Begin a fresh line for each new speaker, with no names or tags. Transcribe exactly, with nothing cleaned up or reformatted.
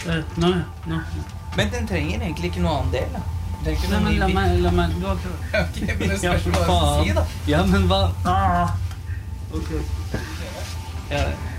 Uh, nå, nå.
Men den trenger egentlig ikke noe annen del, da. Den trenger ikke
Nei,
noe
men
ny
la
bit.
meg, la meg, du har ikke...
Ok, men det
Ja,
spørs
for
hva du skal si, da.
faen. Ja, men hva? Ah. Ok.
Ja, det.